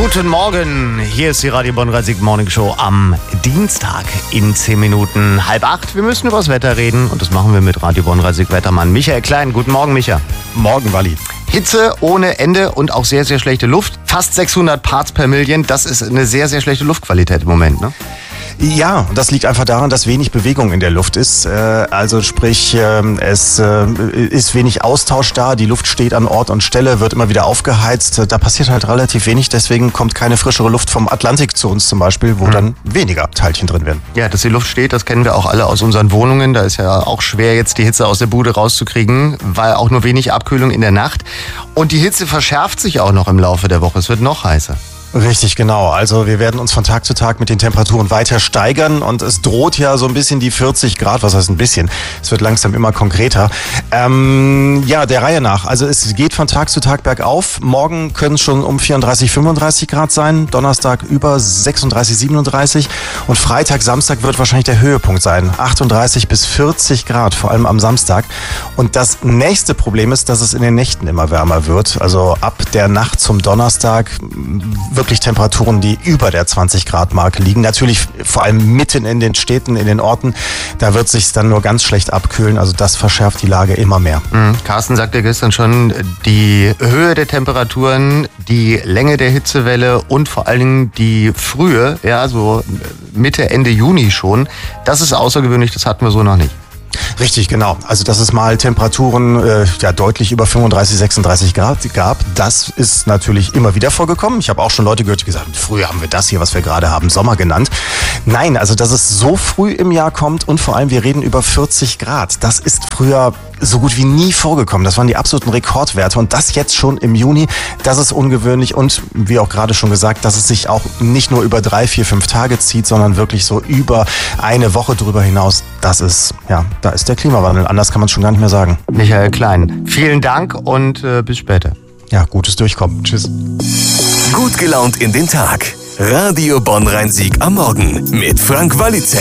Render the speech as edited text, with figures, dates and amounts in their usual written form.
Guten Morgen, hier ist die Radio Bonn-Rhein-Sieg Morning Show am Dienstag in 10 Minuten 7:30. Wir müssen über das Wetter reden und das machen wir mit Radio Bonn-Rhein-Sieg Wettermann Michael Klein. Guten Morgen, Micha. Morgen, Walli. Hitze ohne Ende und auch sehr, sehr schlechte Luft. Fast 600 Parts per Million, das ist eine sehr, sehr schlechte Luftqualität im Moment, ne? Ja, das liegt einfach daran, dass wenig Bewegung in der Luft ist. Also sprich, es ist wenig Austausch da. Die Luft steht an Ort und Stelle, wird immer wieder aufgeheizt. Da passiert halt relativ wenig. Deswegen kommt keine frischere Luft vom Atlantik zu uns zum Beispiel, wo dann weniger Teilchen drin werden. Ja, dass die Luft steht, das kennen wir auch alle aus unseren Wohnungen. Da ist ja auch schwer, jetzt die Hitze aus der Bude rauszukriegen, weil auch nur wenig Abkühlung in der Nacht. Und die Hitze verschärft sich auch noch im Laufe der Woche. Es wird noch heißer. Richtig, genau. Also wir werden uns von Tag zu Tag mit den Temperaturen weiter steigern und es droht ja so ein bisschen die 40 Grad. Was heißt ein bisschen? Es wird langsam immer konkreter. Ja, der Reihe nach. Also es geht von Tag zu Tag bergauf. Morgen können es schon um 34, 35 Grad sein. Donnerstag über 36, 37. Und Freitag, Samstag wird wahrscheinlich der Höhepunkt sein. 38 bis 40 Grad, vor allem am Samstag. Und das nächste Problem ist, dass es in den Nächten immer wärmer wird. Also ab der Nacht zum Donnerstag wirklich Temperaturen, die über der 20-Grad-Marke liegen. Natürlich vor allem mitten in den Städten, in den Orten. Da wird sich dann nur ganz schlecht abkühlen. Also das verschärft die Lage immer mehr. Carsten sagte gestern schon, die Höhe der Temperaturen, die Länge der Hitzewelle und vor allen Dingen die Frühe, ja, so Mitte, Ende Juni schon, das ist außergewöhnlich, das hatten wir so noch nicht. Richtig, genau. Also dass es mal Temperaturen deutlich über 35, 36 Grad gab, das ist natürlich immer wieder vorgekommen. Ich habe auch schon Leute gehört, die gesagt haben, früher haben wir das hier, was wir gerade haben, Sommer genannt. Nein, also dass es so früh im Jahr kommt und vor allem wir reden über 40 Grad. Das ist früher so gut wie nie vorgekommen. Das waren die absoluten Rekordwerte und das jetzt schon im Juni, das ist ungewöhnlich und wie auch gerade schon gesagt, dass es sich auch nicht nur über 3, 4, 5 Tage zieht, sondern wirklich so über eine Woche drüber hinaus. Das ist, ja, da ist der Klimawandel. Anders kann man es schon gar nicht mehr sagen. Michael Klein, vielen Dank und bis später. Ja, gutes Durchkommen. Tschüss. Gut gelaunt in den Tag. Radio Bonn-Rhein-Sieg am Morgen mit Frank Wallitzek.